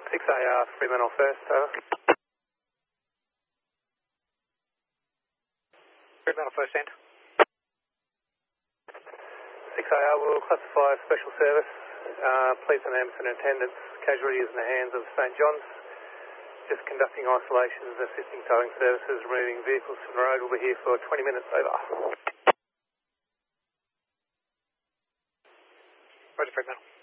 6AR, Fremantle first, over. Fremantle first end. 6AR will classify special service, police and ambulance attendants, casualties in the hands of St John's. Just conducting isolations, assisting towing services, removing vehicles from the road. We'll be here for 20 minutes, over. Roger, Fremantle.